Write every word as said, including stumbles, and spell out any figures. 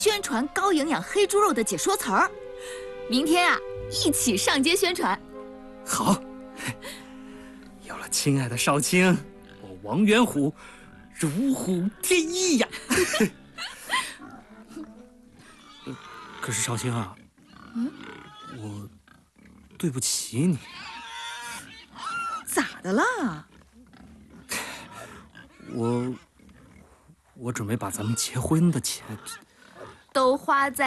宣传高营养黑猪肉的解说词儿。明天啊，一起上街宣传。 好，有了亲爱的少卿，我王元虎如虎添翼呀！可是少卿啊， 嗯， 我对不起你。 咋的了？ 我我准备把咱们结婚的钱都花在。